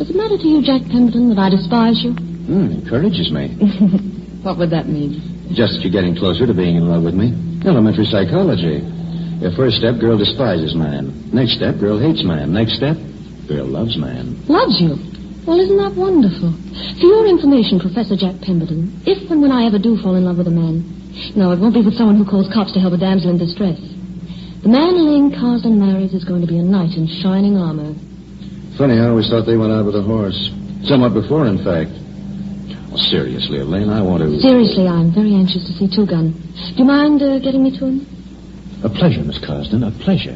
Does it matter to you, Jack Pemberton, that I despise you? Encourages me. What would that mean? Just that you're getting closer to being in love with me. Elementary psychology. Your first step, girl despises man. Next step, girl hates man. Next step, girl loves man. Loves you? Well, isn't that wonderful? For your information, Professor Jack Pemberton, if and when I ever do fall in love with a man, no, it won't be with someone who calls cops to help a damsel in distress. The man Elaine Carsden marries is going to be a knight in shining armor. Funny, I always thought they went out with a horse. Somewhat before, in fact. Well, seriously, Elaine, I want to... Seriously, I'm very anxious to see Two Gun. Do you mind getting me to him? A pleasure, Miss Carsden, a pleasure.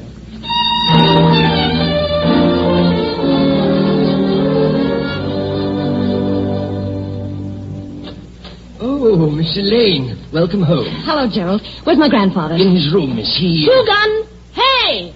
Oh, Miss Elaine. Welcome home. Hello, Gerald. Where's my grandfather? In his room, Miss. Two Gun! Hey!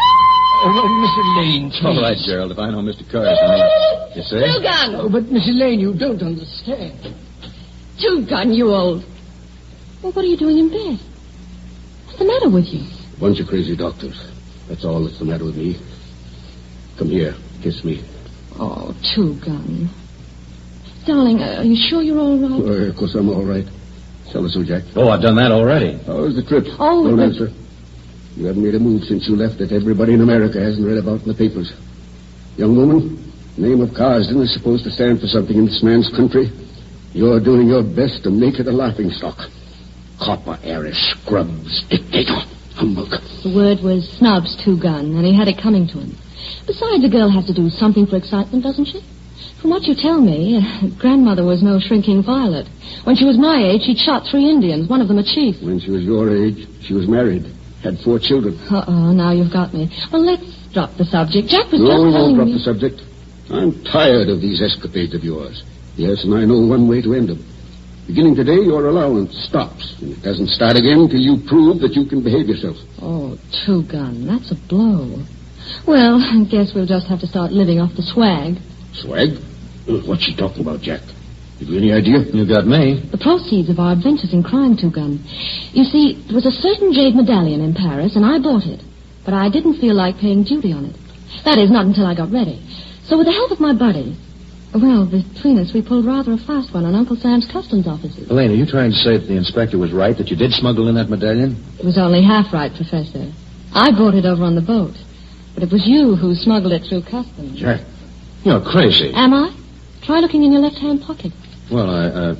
Oh, Miss Elaine, please. All right, Gerald, if I know Mr. Carsden. You say? Two Gun! Oh, but Miss Elaine, you don't understand. Two Gun, you old... Well, what are you doing in bed? What's the matter with you? A bunch of crazy doctors. That's all that's the matter with me. Come here. Kiss me. Oh, Two Gun. Darling, are you sure you're all right? Well, of course I'm all right. Tell us so, Jack. Oh, I've done that already. How was the trip? Oh, Don't but- answer. You haven't made a move since you left that everybody in America hasn't read about in the papers. Young woman, the name of Carsden is supposed to stand for something in this man's country. You're doing your best to make it a laughingstock. Copper, Irish, scrubs, dictator, humbug. The word was snubs, Two Gun, and he had it coming to him. Besides, a girl has to do something for excitement, doesn't she? From what you tell me, grandmother was no shrinking violet. When she was my age, she'd shot 3 Indians, one of them a chief. When she was your age, she was married, had 4 children. Uh-oh, now you've got me. Well, let's drop the subject. Jack was No, just we won't telling drop me... the subject. I'm tired of these escapades of yours. Yes, and I know one way to end them. Beginning today, your allowance stops, and it doesn't start again till you prove that you can behave yourself. Oh, Two Gun, that's a blow. Well, I guess we'll just have to start living off the swag. Swag? What's she talking about, Jack? Have you any idea? You got me. The proceeds of our adventures in crime, Two Gun. You see, there was a certain jade medallion in Paris, and I bought it. But I didn't feel like paying duty on it. That is, not until I got ready. So with the help of my buddy... Well, between us, we pulled rather a fast one on Uncle Sam's customs offices. Elaine, are you trying to say that the inspector was right, that you did smuggle in that medallion? It was only half right, Professor. I brought it over on the boat. But it was you who smuggled it through customs. Jack, you're crazy. Am I? Try looking in your left-hand pocket. Well,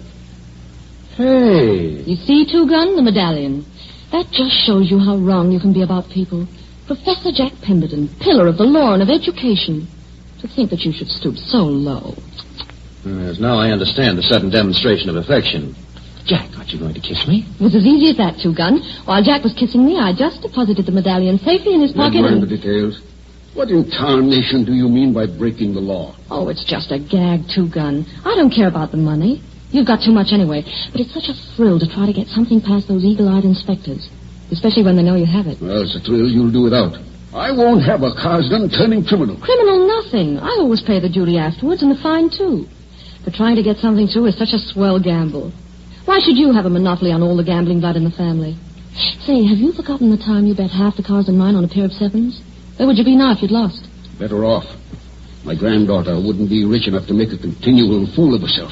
Hey! You see, Two Gun, the medallion. That just shows you how wrong you can be about people. Professor Jack Pemberton, pillar of the law and of education. To think that you should stoop so low. Yes, now I understand the sudden demonstration of affection. Jack, aren't you going to kiss me? It was as easy as that, Two Gun. While Jack was kissing me, I just deposited the medallion safely in his pocket Never mind and... the details. What in tarnation do you mean by breaking the law? Oh, it's just a gag, Two Gun. I don't care about the money. You've got too much anyway. But it's such a thrill to try to get something past those eagle-eyed inspectors. Especially when they know you have it. Well, it's a thrill you'll do without. I won't have a Carsden turning criminal. Criminal nothing. I always pay the duty afterwards and the fine, too. But trying to get something through is such a swell gamble. Why should you have a monopoly on all the gambling blood in the family? Say, have you forgotten the time you bet half the cars in mine on a pair of 7s? Where would you be now if you'd lost? Better off. My granddaughter wouldn't be rich enough to make a continual fool of herself.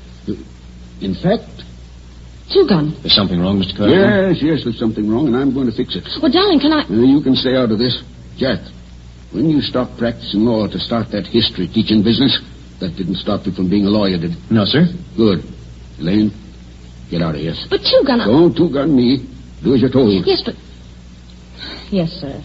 In fact... Two Gun. There's something wrong, Mr. Carter? Yes, there's something wrong, and I'm going to fix it. Well, darling, can I... You can stay out of this. Jack, when you stopped practicing law to start that history teaching business, that didn't stop you from being a lawyer, did it? No, sir. Good. Elaine, get out of here. But Two Gun... Don't Two Gun me. Do as you're told. Yes, but... Yes, sir.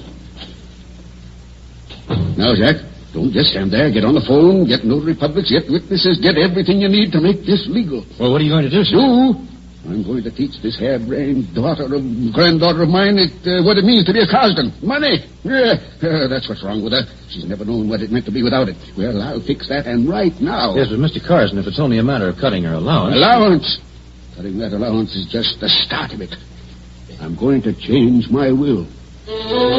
Now, Jack, don't just stand there. Get on the phone, get notary publics, get witnesses, get everything you need to make this legal. Well, what are you going to do, sir? I'm going to teach this harebrained granddaughter of mine what it means to be a Carsden. Money. Yeah, that's what's wrong with her. She's never known what it meant to be without it. Well, I'll fix that, and right now. Yes, but Mr. Carsden, if it's only a matter of cutting her allowance... Allowance? Cutting that allowance is just the start of it. I'm going to change my will.